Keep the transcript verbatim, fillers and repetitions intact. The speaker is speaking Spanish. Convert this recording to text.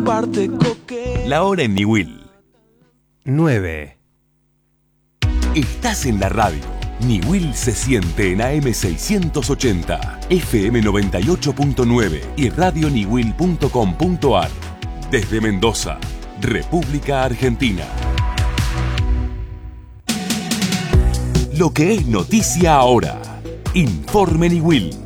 parte coqueta. La hora en Niwil. nueve. Estás en la radio. Niwil se siente en A M seiscientos ochenta, F M noventa y ocho punto nueve y radio niwil punto com punto ar. Desde Mendoza, República Argentina. Lo que es noticia ahora. Informe Niwil.